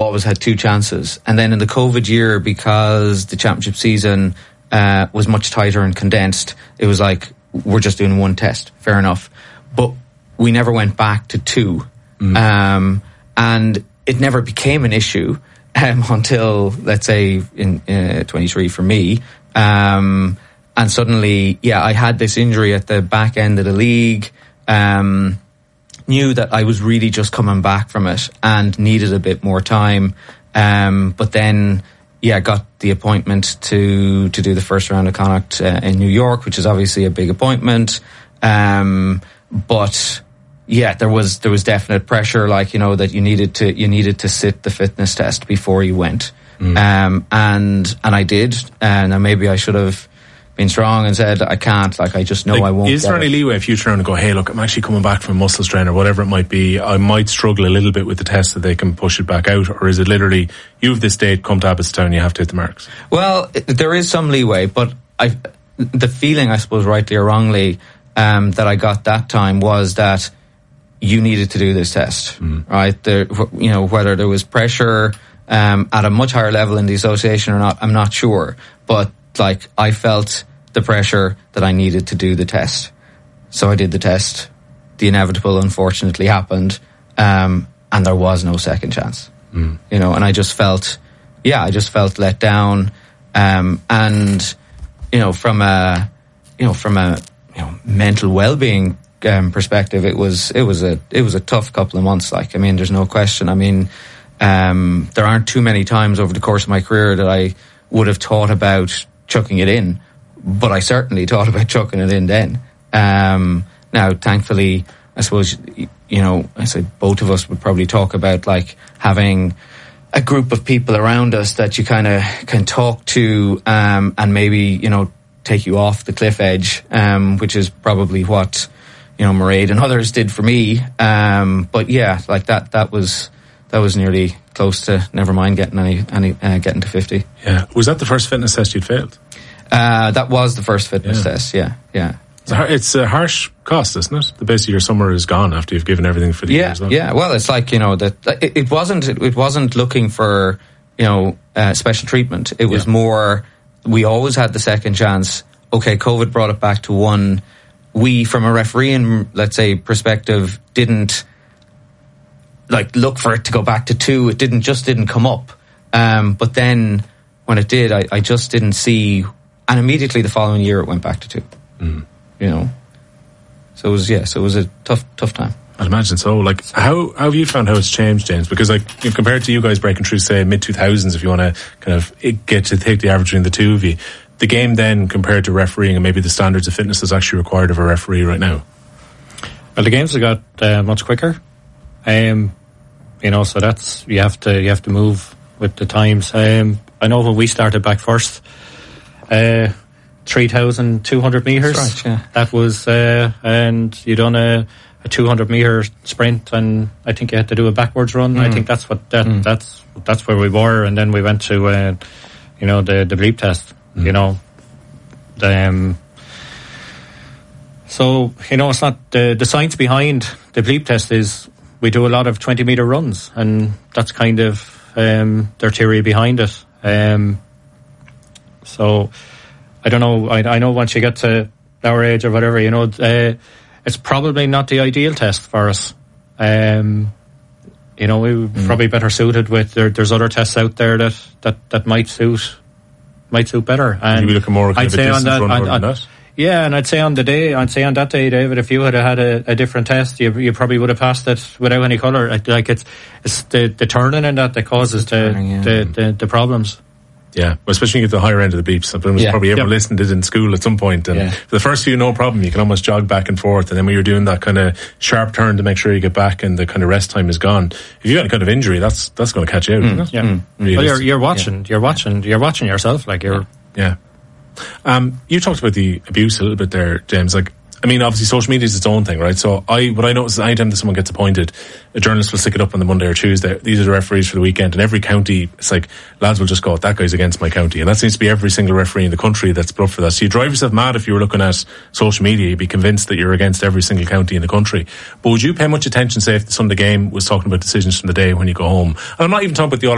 always had 2 chances. And then in the COVID year, because the championship season was much tighter and condensed, it was like, we're just doing 1 test. Fair enough. But we never went back to 2. And it never became an issue until, let's say, in 23 for me. And suddenly, I had this injury at the back end of the league. Knew that I was really just coming back from it and needed a bit more time. But then, got the appointment to do the first round of Connacht in New York, which is obviously a big appointment. But there was definite pressure, like, that you needed to sit the fitness test before you went. And I did. And maybe I should have been strong and said, I can't, like, I just know I won't. Is there any leeway if you turn and go, hey, look, I'm actually coming back from a muscle strain or whatever it might be, I might struggle a little bit with the test, that they can push it back out? Or is it literally, you have this date, come to Abbottstown, you have to hit the marks? Well, there is some leeway, but the feeling, I suppose, rightly or wrongly, that I got that time was that you needed to do this test, right? There, whether there was pressure at a much higher level in the association or not, I'm not sure. But, like, I felt the pressure that I needed to do the test. So I did the test. The inevitable, unfortunately, happened. And there was no second chance. And I just felt let down. And, from a mental well-being perspective, it was a tough couple of months. Like, I mean, there's no question. I mean, there aren't too many times over the course of my career that I would have thought about chucking it in, but I certainly thought about chucking it in then. Now, thankfully, I suppose, I said both of us would probably talk about, like, having a group of people around us that you kind of can talk to, and maybe, take you off the cliff edge, which is probably what, Mairead and others did for me. But like that was nearly close to never mind getting to 50. Yeah. Was that the first fitness test you'd failed? That was the first fitness test. Yeah. It's a harsh cost, isn't it? The base of your summer is gone after you've given everything for the year as well. Yeah. Well, it's like, that it wasn't looking for, special treatment. It was more, we always had the second chance. Okay, COVID brought it back to 1. We, from a refereeing, let's say, perspective, didn't, like, look for it to go back to 2. It didn't come up. But then when it did, I just didn't see, and immediately the following year it went back to 2. So it was a tough time. I'd imagine so. Like, how have you found how it's changed, James? Because, like, compared to you guys breaking through, say, mid-2000s, if you want to kind of get to take the average between the two of you, the game then, compared to refereeing and maybe the standards of fitness that's actually required of a referee right now? Well, the games have got much quicker. So that's, you have to move with the times. I know when we started back first, 3,200 metres. That's right, yeah. That was, and you done a 200 metre sprint, and I think you had to do a backwards run. I think that's what that's where we were, and then we went to the bleep test. So it's not the science behind the bleep test is we do a lot of 20 metre runs, and that's kind of their theory behind it. So I don't know. I know once you get to our age or whatever, it's probably not the ideal test for us. We're probably better suited with there's other tests out there that might suit better. And you'd be looking more kind of a distance runner than that? Yeah, and I'd say on that day, David, if you had had a different test, you probably would have passed it without any colour. Like it's the turning and that causes the problems. Yeah, well, especially at the higher end of the bleeps. Probably ever listened to it in school at some point. And for the first few, no problem. You can almost jog back and forth. And then when you're doing that kind of sharp turn to make sure you get back and the kind of rest time is gone, if you got a kind of injury, that's going to catch you out, isn't it? Yeah. Well, you're watching yourself. Like you're. Yeah. You talked about the abuse a little bit there, James. Like, I mean, obviously social media is its own thing, right? So what I notice is anytime that someone gets appointed, a journalist will stick it up on the Monday or Tuesday. These are the referees for the weekend, and every county, it's like, lads will just go, that guy's against my county. And that seems to be every single referee in the country that's put up for that. So you drive yourself mad if you were looking at social media. You'd be convinced that you're against every single county in the country. But would you pay much attention, say, if the Sunday game was talking about decisions from the day when you go home? And I'm not even talking about the